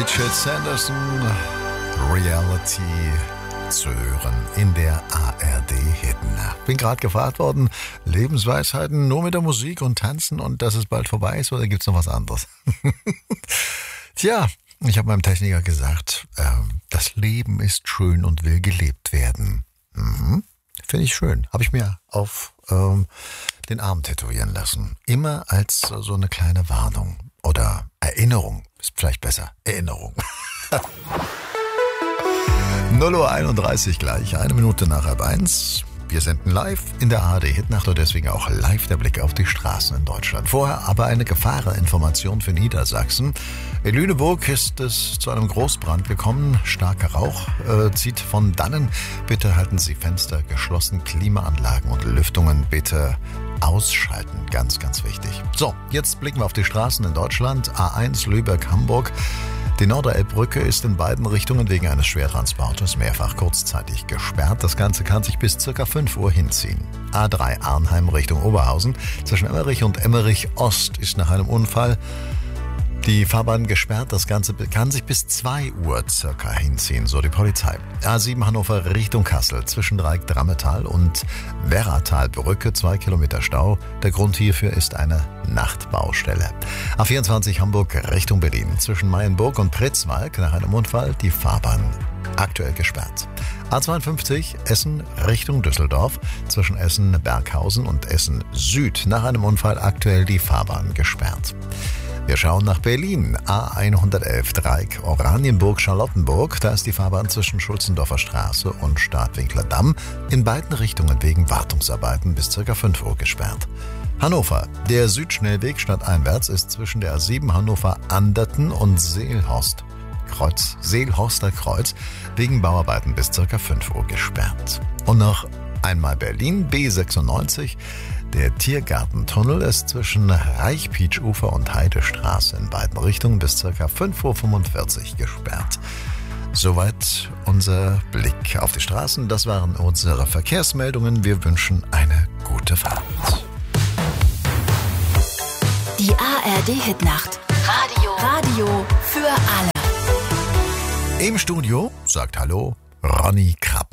Richard Sanderson, Reality zu hören in der ARD-Hitnacht. Bin gerade gefragt worden, Lebensweisheiten nur mit der Musik und Tanzen und dass es bald vorbei ist, oder gibt's noch was anderes? Tja, ich habe meinem Techniker gesagt, das Leben ist schön und will gelebt werden. Finde ich schön. Habe ich mir auf den Arm tätowieren lassen. Immer als so eine kleine Warnung oder Erinnerung. Ist vielleicht besser. Erinnerung. 0:31 Uhr gleich, 1 Minute nach 1. Wir senden live in der ARD-Hitnacht und deswegen auch live der Blick auf die Straßen in Deutschland. Vorher aber eine Gefahreninformation für Niedersachsen. In Lüneburg ist es zu einem Großbrand gekommen. Starker Rauch zieht von dannen. Bitte halten Sie Fenster geschlossen, Klimaanlagen und Lüftungen bitte ausschalten. Ganz, ganz wichtig. So, jetzt blicken wir auf die Straßen in Deutschland. A1 Lübeck-Hamburg. Die Norderelbbrücke ist in beiden Richtungen wegen eines Schwertransporters mehrfach kurzzeitig gesperrt. Das Ganze kann sich bis ca. 5 Uhr hinziehen. A3 Arnheim Richtung Oberhausen. Zwischen Emmerich und Emmerich Ost ist nach einem Unfall die Fahrbahn gesperrt. Das Ganze kann sich bis 2 Uhr circa hinziehen, so die Polizei. A7 Hannover Richtung Kassel. Zwischen Dreieck-Drammetal und Werratalbrücke 2 Kilometer Stau. Der Grund hierfür ist eine Nachtbaustelle. A24 Hamburg Richtung Berlin. Zwischen Mayenburg und Pritzwalk nach einem Unfall die Fahrbahn aktuell gesperrt. A52 Essen Richtung Düsseldorf. Zwischen Essen Berghausen und Essen Süd nach einem Unfall aktuell die Fahrbahn gesperrt. Wir schauen nach Berlin. A111 Dreieck Oranienburg-Charlottenburg. Da ist die Fahrbahn zwischen Schulzendorfer Straße und Stadtwinkler Damm in beiden Richtungen wegen Wartungsarbeiten bis ca. 5 Uhr gesperrt. Hannover. Der Südschnellweg stadteinwärts ist zwischen der A7 Hannover-Anderten und Seelhorster Kreuz wegen Bauarbeiten bis ca. 5 Uhr gesperrt. Und noch einmal Berlin. B96. Der Tiergartentunnel ist zwischen Reichpietsch-Ufer und Heidestraße in beiden Richtungen bis ca. 5:45 Uhr gesperrt. Soweit unser Blick auf die Straßen. Das waren unsere Verkehrsmeldungen. Wir wünschen eine gute Fahrt. Die ARD-Hitnacht. Radio für alle. Im Studio sagt Hallo Ronny Krapp.